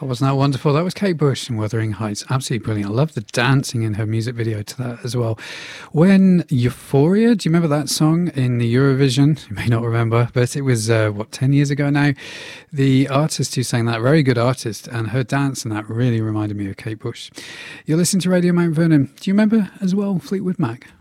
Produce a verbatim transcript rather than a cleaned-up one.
wasn't that wonderful? That was Kate Bush and Wuthering Heights. Absolutely brilliant. I love the dancing in her music video to that as well. When Euphoria, do you remember that song in the Eurovision? You may not remember, but it was, uh, what, ten years ago now? The artist who sang that, very good artist, and her dance and that really reminded me of Kate Bush. You're listening to Radio Mount Vernon. Do you remember as well Fleetwood Mac?